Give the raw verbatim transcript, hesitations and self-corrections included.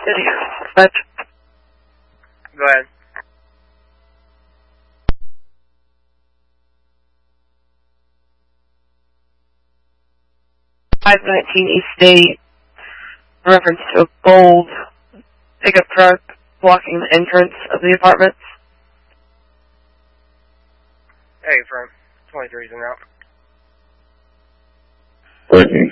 City. But Go ahead. five nineteen East State, reference to a gold pickup truck blocking the entrance of the apartments. Hey, from twenty-three's en route. Working